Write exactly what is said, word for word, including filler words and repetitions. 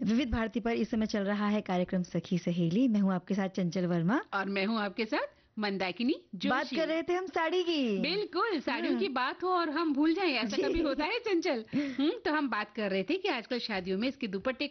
विविध भारती पर इस समय चल रहा है कार्यक्रम सखी सहेली। मैं हूँ आपके साथ चंचल वर्मा और मैं हूँ आपके साथ मंदाकिनी जोशी। बात कर रहे थे हम साड़ी की। बिल्कुल, साड़ियों की बात हो और हम भूल जाएं, ऐसा कभी होता है चंचल? हम्म तो हम बात कर रहे थे कि आजकल शादियों में इसके दुपट्टे